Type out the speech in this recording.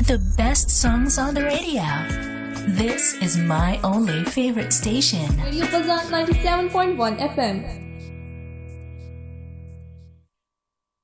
The best songs on the radio. This is my only favorite station. Radio Fazan 97.1 FM.